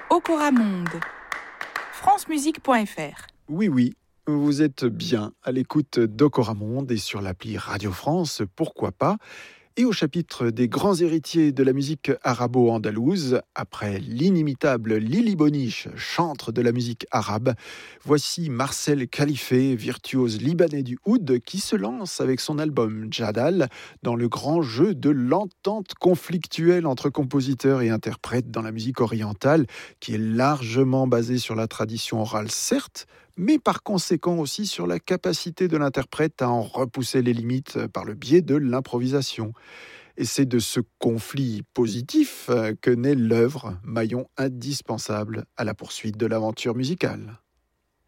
Okora Monde, francemusique.fr. Oui, vous êtes bien à l'écoute d'Okora Monde et sur l'appli Radio France, pourquoi pas. Et au chapitre des grands héritiers de la musique arabo-andalouse, après l'inimitable Lili Boniche, chantre de la musique arabe, voici Marcel Khalifé, virtuose libanais du oud, qui se lance avec son album Jadal dans le grand jeu de l'entente conflictuelle entre compositeurs et interprètes dans la musique orientale, qui est largement basée sur la tradition orale, certes, mais par conséquent aussi sur la capacité de l'interprète à en repousser les limites par le biais de l'improvisation. Et c'est de ce conflit positif que naît l'œuvre, maillon indispensable à la poursuite de l'aventure musicale.